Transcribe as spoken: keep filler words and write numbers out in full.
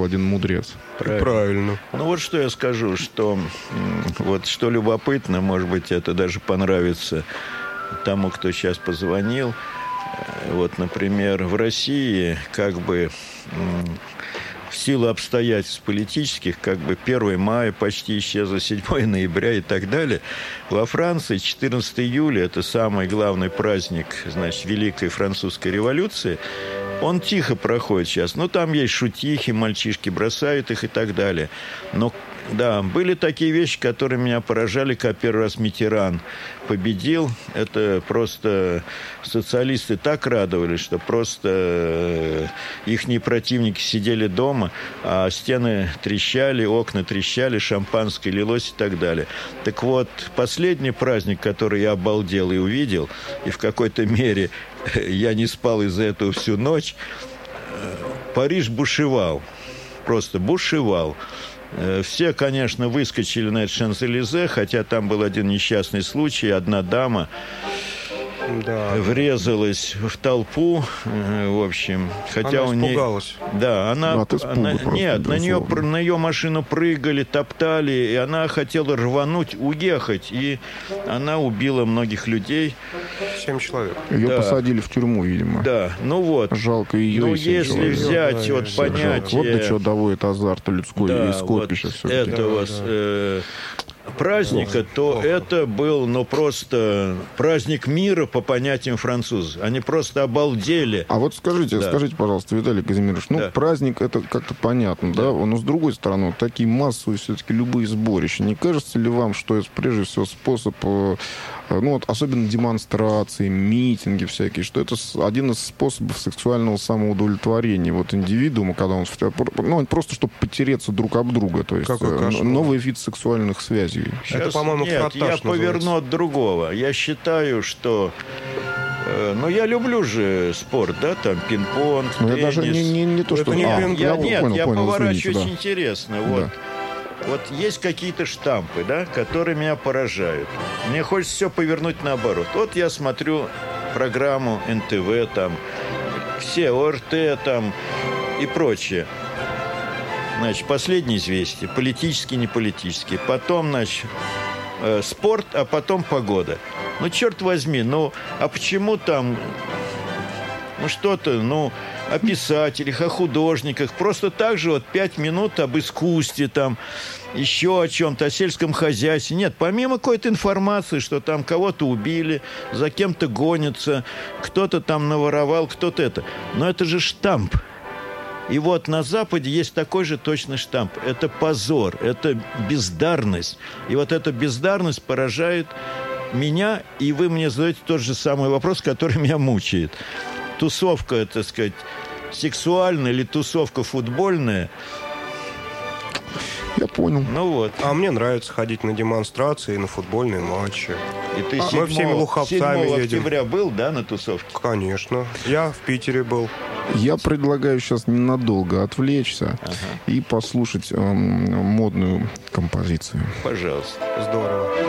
сказал один мудрец. Правильно. Правильно. Ну вот что я скажу, что вот что любопытно, может быть, это даже понравится тому, кто сейчас позвонил. Вот, например, в России как бы в силу обстоятельств политических, как бы первое мая почти исчезло, седьмое ноября и так далее. Во Франции четырнадцатого июля, это самый главный праздник, значит, Великой Французской революции, он тихо проходит сейчас. Ну, там есть шутихи, мальчишки бросают их и так далее. Но, да, были такие вещи, которые меня поражали, как первый раз Миттеран победил. Это просто социалисты так радовались, что просто ихние противники сидели дома, а стены трещали, окна трещали, шампанское лилось и так далее. Так вот, последний праздник, который я обалдел и увидел, и в какой-то мере я не спал из-за этого всю ночь, Париж бушевал. Просто бушевал. Все, конечно, выскочили на этот Шанс-Элизе, хотя там был один несчастный случай. Одна дама да. врезалась в толпу, в общем. Хотя она у нее... испугалась. Да, она... Ну, от она... просто, Нет, на нее, на ее машину прыгали, топтали, и она хотела рвануть, уехать. И она убила многих людей. Семь человек. Ее да. посадили в тюрьму, видимо. Да, ну вот. Жалко ее. Ну, и если человек. взять да, вот да, понятие... Вот до чего доводит азарт людской да, и скопище. вот этого да, да. Э, праздника, Плохо, то плохо. это был, ну, просто праздник мира по понятиям французов. Они просто обалдели. А вот скажите, Да. скажите, пожалуйста, Виталий Казимирович, ну, Да. праздник, это как-то понятно, да? Но, с другой стороны, вот такие массовые все-таки любые сборища. Не кажется ли вам, что это, прежде всего, способ, э, ну, вот, особенно демонстрации, митинги всякие, что это с- один из способов сексуального самоудовлетворения вот индивидуума, когда он, в- ну, просто чтобы потереться друг об друга, то есть Какой э, кошмар. новый вид сексуальных связей. Это, по-моему, нет, фротаж я поверну называется. от другого. Я считаю, что... э, ну, я люблю же спорт, да, там, пинг-понг, Но теннис. я даже не, не, не то, Это что... не А, пинг- Я, я нет, понял, я понял, поворачиваю извините, очень интересно. Вот. Да. Вот есть какие-то штампы, да, которые меня поражают. Мне хочется все повернуть наоборот. Вот я смотрю программу эн тэ вэ, там, все о эр тэ там и прочее. Значит, последние известия, политические, не политические. Потом, значит, э, спорт, а потом погода. Ну, черт возьми, ну, а почему там, ну, что-то, ну, о писателях, о художниках. Просто так же вот пять минут об искусстве, там, еще о чем-то, о сельском хозяйстве. Нет, помимо какой-то информации, что там кого-то убили, за кем-то гонятся, кто-то там наворовал, кто-то это. Но это же штамп. И вот на Западе есть такой же точно штамп. Это позор, это бездарность. И вот эта бездарность поражает меня, и вы мне задаете тот же самый вопрос, который меня мучает. Тусовка, так сказать, сексуальная или тусовка футбольная? Я понял. Ну вот. А мне нравится ходить на демонстрации, на футбольные матчи. И ты мы всеми луховцами седьмого едем. октября был, да, на тусовке? Конечно. Я в Питере был. Я предлагаю сейчас ненадолго отвлечься Ага. и послушать эм, модную композицию. Пожалуйста. Здорово.